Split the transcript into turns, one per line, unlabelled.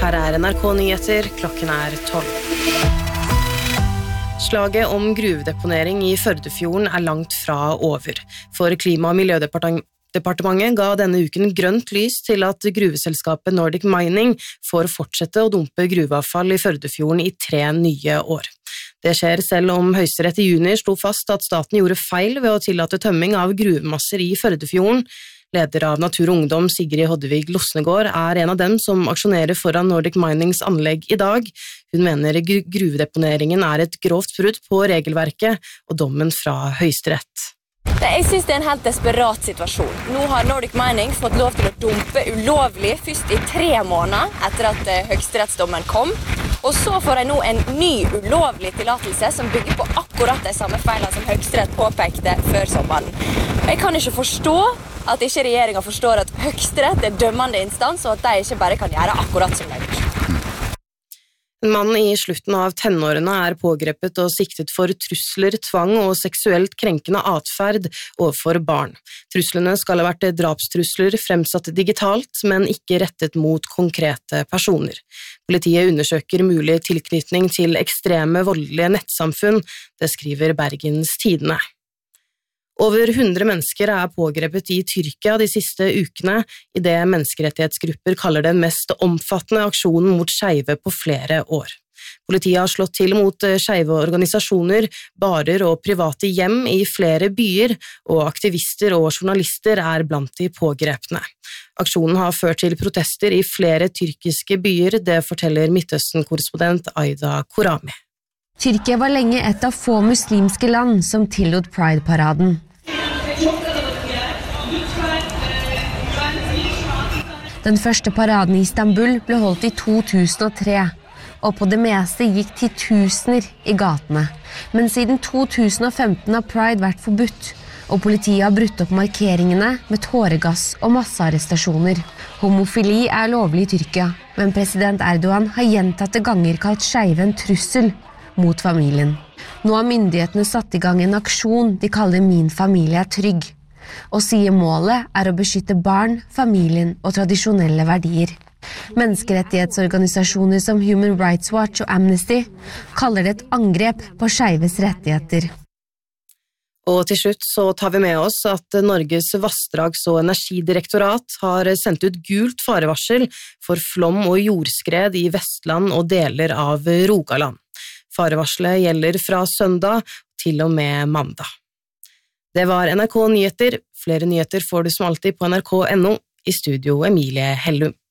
Her NRK Nyheter, klokken 12. Slaget om gruvedeponering i Førdefjorden langt fra over. For Klima- og miljødepartementet ga denne uken grønt lys til at gruveselskapet Nordic Mining får fortsette å dumpe gruveavfall i Førdefjorden i 3 nye år. Det skjer selv om Høyesterett i juni slo fast at staten gjorde feil ved å tillate tømming av gruvemasser i Førdefjorden. Leder av Natur og Ungdom, Sigrid Hoddevig Losnegård, en av dem som aksjonerer foran Nordic Minings anlegg i dag. Hun mener gruvedeponeringen et grovt brudd på regelverket og dommen fra Høyesterett.
Jeg synes det en helt desperat situasjon. Nå har Nordic Mining fått lov til å dumpe ulovlig først i 3 måneder etter at høyesterettsdommen kom, og så får jeg nå en ny ulovlig tillatelse som bygger på akkurat de samme feilene som Høyesterett påpekte før sommeren. Jeg kan ikke forstå at ikke regjeringen forstår at Høyesterett dømmende instans, og at de ikke bare kan gjøre akkurat som de vil.
En mann i slutten av tenårene pågrepet og siktet for trusler, tvang og seksuelt krenkende atferd overfor barn. Truslene skal ha vært drapstrusler fremsatt digitalt, men ikke rettet mot konkrete personer. Politiet undersøker mulig tilknytning til ekstreme voldelige nettsamfunn, det skriver Bergens Tidende. Over 100 mennesker pågrepet i Tyrkia de siste ukene, i det menneskerettighetsgrupper kaller den mest omfattende aksjonen mot skeive på flere år. Politiet har slått til mot skeive organisasjoner, barer og private hjem i flere byer, og aktivister og journalister blant de pågrepne. Aksjonen har ført til protester i flere tyrkiske byer, det forteller Midtøsten-korrespondent Aida Korami.
Tyrkia var lenge et av få muslimske land som tillot Pride-paraden. Den første paraden i Istanbul ble holdt i 2003, og på det meste gikk titusener i gatene. Men siden 2015 har Pride vært forbudt, og politiet har brutt opp markeringene med tåregass og massearrestasjoner. Homofili lovlig i Tyrkia, men president Erdogan har gjentatte ganger kalt skeive en trussel mot familien. Nå har myndighetene satt i gang en aksjon de kaller Min familie trygg, og sier målet å beskytte barn, familien og tradisjonelle verdier. Menneskerettighetsorganisasjoner som Human Rights Watch og Amnesty kaller det et angrep på skeives rettigheter.
Og til slutt så tar vi med oss at Norges Vassdrags- og Energidirektorat har sendt ut gult farevarsel for flom og jordskred i Vestland og deler av Rogaland. Farevarselet gjelder fra søndag til og med mandag. Det var NRK Nyheter. Flere nyheter får du som alltid på nrk.no. I studio Emilie Hellum.